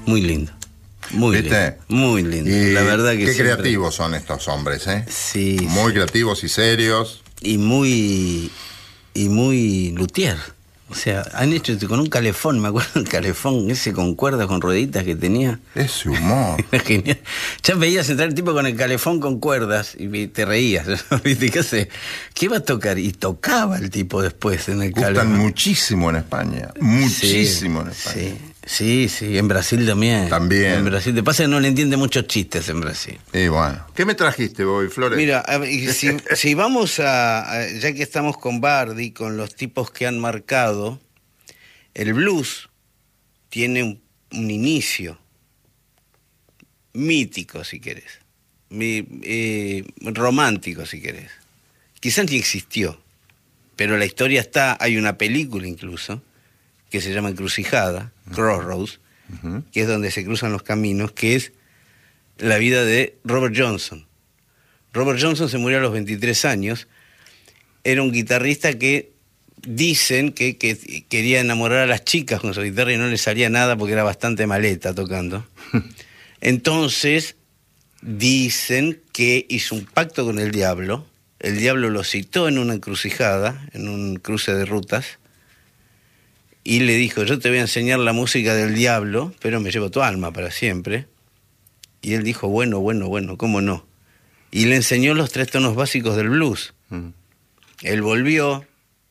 Muy lindo. Muy ¿Viste? lindo. Muy lindo. Y la verdad que qué siempre... creativos son estos hombres, ¿eh? Sí. Muy sí. creativos y serios. Y muy luthier. O sea, han hecho con un calefón, me acuerdo el calefón ese con cuerdas, con rueditas que tenía. Ese humor. Era genial. Ya veías entrar el tipo con el calefón con cuerdas y te reías. ¿Viste? ¿Qué hace? ¿Qué va a tocar? Y tocaba el tipo después en el calefón. Gustan muchísimo en España. Muchísimo en España. Sí, en Brasil también. También. En Brasil. Te pasa que no le entiende muchos chistes en Brasil. Y bueno. ¿Qué me trajiste, Bobby Flores? Mira, a ver, si vamos ya que estamos con Bardi, con los tipos que han marcado, el blues tiene un inicio mítico, si querés, romántico, si querés. Quizás ni existió, pero la historia está, hay una película incluso, que se llama Encrucijada, Crossroads, que es donde se cruzan los caminos, que es la vida de Robert Johnson. Robert Johnson se murió a los 23 años, era un guitarrista que dicen que quería enamorar a las chicas con su guitarra y no le salía nada porque era bastante maleta tocando. Entonces, dicen que hizo un pacto con el diablo lo citó en una encrucijada, en un cruce de rutas, y le dijo, yo te voy a enseñar la música del diablo, pero me llevo tu alma para siempre. Y él dijo, bueno, ¿cómo no? Y le enseñó los 3 tonos básicos del blues. Él volvió,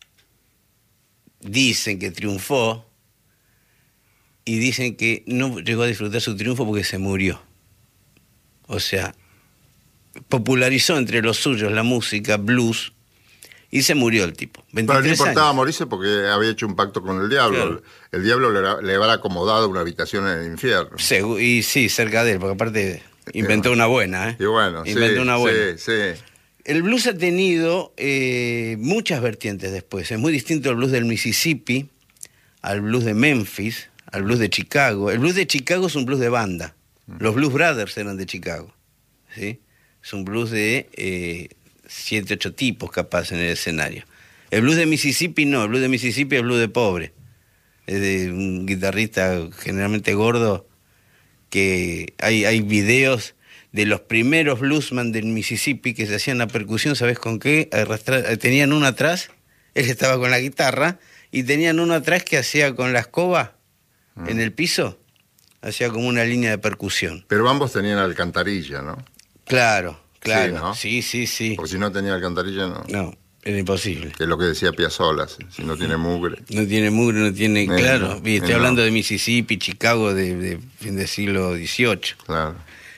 dicen que triunfó, y dicen que no llegó a disfrutar su triunfo porque se murió. O sea, popularizó entre los suyos la música blues y se murió el tipo. 23 Pero no importaba años. morirse porque había hecho un pacto con el diablo. Claro. El diablo le habrá acomodado una habitación en el infierno. Y sí, cerca de él, porque aparte inventó una buena, ¿eh? Y bueno, inventó una buena. Sí. El blues ha tenido muchas vertientes después. Es muy distinto el blues del Mississippi, al blues de Memphis, al blues de Chicago. El blues de Chicago es un blues de banda. Los Blues Brothers eran de Chicago, ¿sí? Es un blues de 7, 8 tipos capaz en el escenario. El blues de Mississippi no, el blues de Mississippi es blues de pobre. Es de un guitarrista generalmente gordo, que hay videos de los primeros bluesman del Mississippi que se hacían la percusión, ¿sabes con qué? Tenían uno atrás, él estaba con la guitarra, y tenían uno atrás que hacía con la escoba en el piso, hacía como una línea de percusión. Pero ambos tenían alcantarilla, ¿no? Claro. Sí, ¿no? Sí. Porque si no tenía alcantarilla, no. No, era imposible. Que es lo que decía Piazzolla, si no tiene mugre. No tiene mugre, no tiene... claro, no, estoy hablando de Mississippi, Chicago, de fin del siglo XVIII. Claro.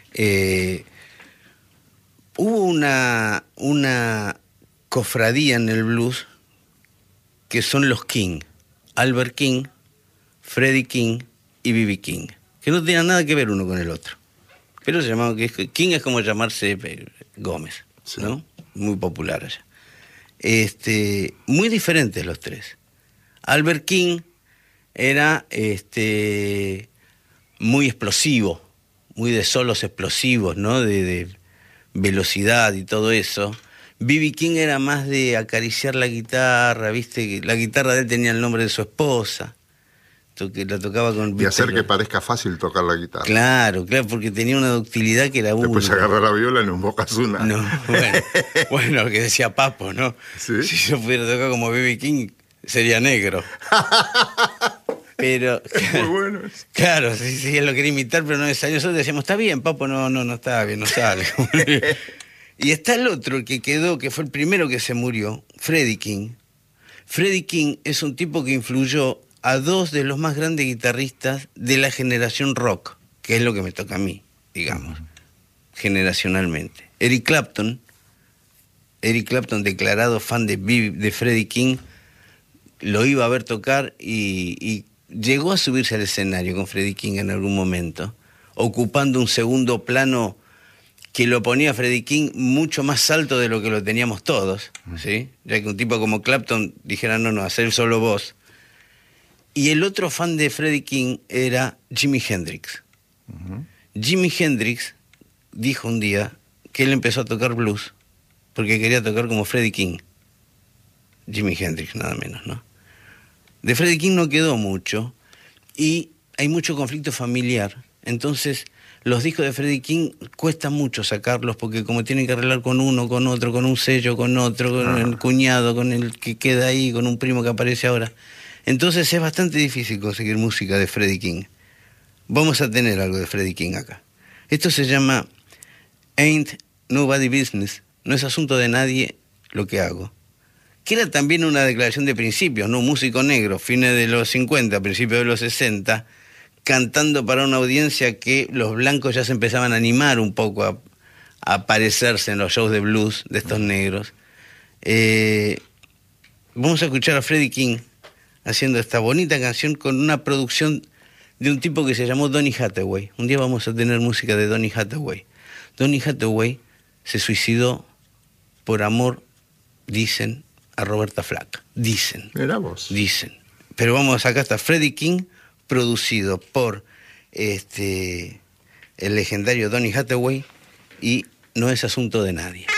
Hubo una cofradía en el blues que son los King. Albert King, Freddie King y B.B. King, que no tenían nada que ver uno con el otro. Pero se llamaban, King es como llamarse Gómez, sí, ¿no? Muy popular allá. Muy diferentes los tres. Albert King era muy explosivo, muy de solos explosivos, ¿no? De velocidad y todo eso. B.B. King era más de acariciar la guitarra, ¿viste? La guitarra de él tenía el nombre de su esposa, que la tocaba con... Y hacer que parezca fácil tocar la guitarra. Claro, porque tenía una ductilidad que era única. Después agarrar la viola en un bocas una. No, bueno, lo que decía Papo, ¿no? ¿Sí? Si yo pudiera tocar como B.B. King, sería negro. Pero... Es muy bueno. Claro, sí, él lo quería imitar, pero no es año. Nosotros decíamos, está bien, Papo, no está bien, no sale. Y está el otro, el que quedó, que fue el primero que se murió, Freddie King. Freddie King es un tipo que influyó a 2 de los más grandes guitarristas de la generación rock, que es lo que me toca a mí, digamos, generacionalmente. Eric Clapton, declarado fan de Freddie King, lo iba a ver tocar y llegó a subirse al escenario con Freddie King en algún momento, ocupando un segundo plano que lo ponía a Freddie King mucho más alto de lo que lo teníamos todos, ¿sí? Ya que un tipo como Clapton dijera, no, hacer solo voz. Y el otro fan de Freddie King era Jimi Hendrix. Jimi Hendrix dijo un día que él empezó a tocar blues porque quería tocar como Freddie King. Jimi Hendrix, nada menos, ¿no? De Freddie King no quedó mucho, y hay mucho conflicto familiar. Entonces, los discos de Freddie King cuesta mucho sacarlos porque como tienen que arreglar con uno, con otro, con un sello, con otro, con el cuñado, con el que queda ahí, con un primo que aparece ahora. Entonces es bastante difícil conseguir música de Freddie King. Vamos a tener algo de Freddie King acá. Esto se llama Ain't Nobody Business. No es asunto de nadie lo que hago. Que era también una declaración de principios, ¿no? Un músico negro, fines de los 50, principios de los 60, cantando para una audiencia que los blancos ya se empezaban a animar un poco a aparecerse en los shows de blues de estos negros. Vamos a escuchar a Freddie King haciendo esta bonita canción con una producción de un tipo que se llamó Donny Hathaway. Un día vamos a tener música de Donny Hathaway. Donny Hathaway se suicidó por amor, dicen, a Roberta Flack. Dicen. Mirá vos. Dicen. Pero vamos, acá está Freddie King, producido por el legendario Donny Hathaway, y No es asunto de nadie.